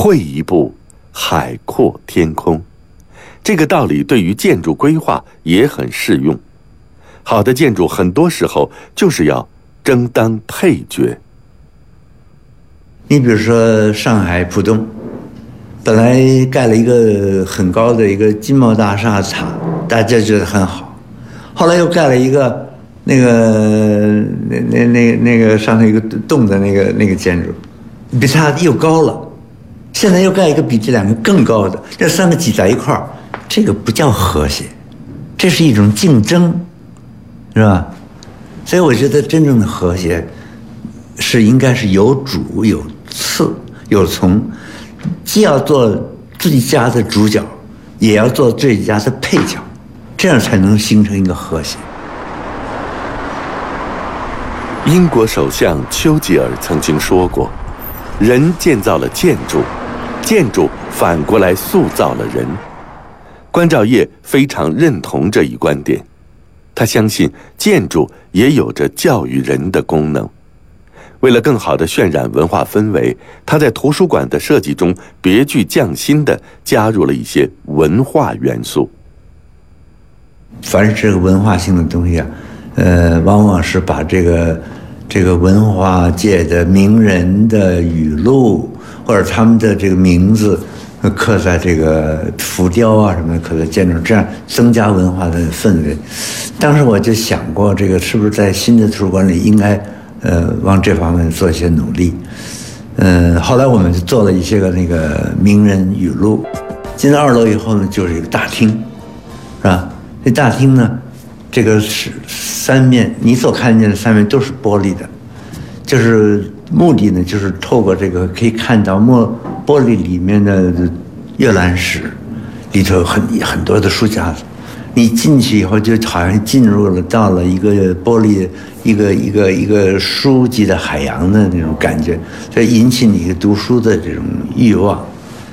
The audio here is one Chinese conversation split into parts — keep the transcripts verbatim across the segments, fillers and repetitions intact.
退一步，海阔天空。这个道理对于建筑规划也很适用。好的建筑很多时候就是要争当配角。 你比如说上海浦东，本来盖了一个很高的一个金茂大厦塔，大家觉得很好，后来又盖了一个那个那那那那个上头一个洞的那个那个建筑，比它又高了，现在又盖一个比这两个更高的，这三个挤在一块儿，这个不叫和谐，这是一种竞争，是吧？所以我觉得真正的和谐是应该是有主有次有从，既要做自己家的主角，也要做自己家的配角，这样才能形成一个和谐。 英国首相丘吉尔曾经说过，人建造了建筑，建筑反过来塑造了人。关兆业非常认同这一观点，他相信建筑也有着教育人的功能。为了更好地渲染文化氛围，他在图书馆的设计中别具匠心地加入了一些文化元素。 凡是这个文化性的东西啊，呃，往往是把这个这个文化界的名人的语录或者他们的这个名字刻在这个浮雕啊什么的，刻在建筑，这样增加文化的氛围。当时我就想过，这个是不是在新的图书馆里应该呃往这方面做一些努力。嗯、呃，后来我们就做了一些个那个名人语录。进到二楼以后呢，就是一个大厅，是吧？这大厅呢，这个是三面，你所看见的三面都是玻璃的，就是目的呢，就是透过这个可以看到玻玻璃里面的阅览室，里头有很很多的书架子。你进去以后，就好像进入了到了一个玻璃一个一个一个书籍的海洋的那种感觉，所以引起你读书的这种欲望。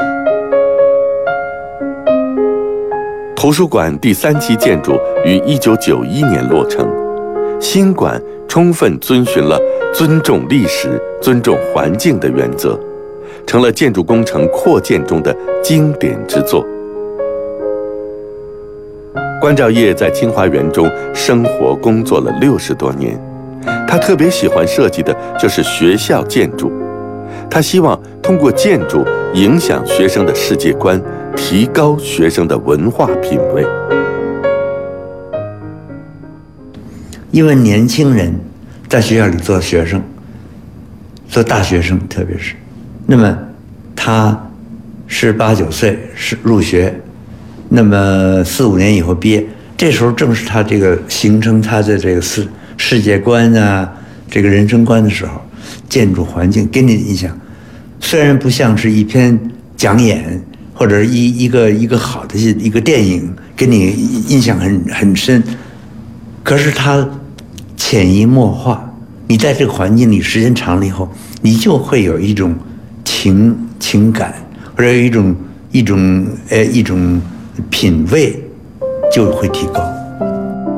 图书馆第三期建筑于一九九一年落成，新馆充分遵循了尊重历史、尊重环境的原则，成了建筑工程扩建中的经典之作。关兆业在清华园中生活工作了六十多年，他特别喜欢设计的就是学校建筑，他希望通过建筑影响学生的世界观，提高学生的文化品味。 因为年轻人在学校里做学生，做大学生特别是，那么他十八九岁是入学，那么四五年以后毕业，这时候正是他这个形成他的这个世世界观啊，这个人生观的时候，建筑环境给你的印象，虽然不像是一篇讲演或者一一个一个好的一个电影给你印象很很深，可是它潜移默化，你在这个环境里时间长了以后，你就会有一种情情感，或者有一种一种呃一种品味就会提高。